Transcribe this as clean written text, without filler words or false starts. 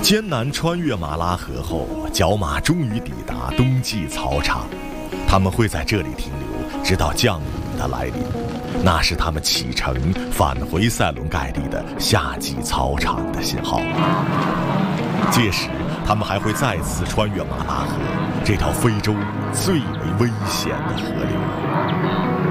艰难穿越马拉河后，角马终于抵达冬季草场。他们会在这里停留，直到降雨的来临，那是他们启程返回塞伦盖利的夏季草场的信号。届时，他们还会再次穿越马拉河，这条非洲最为危险的河流。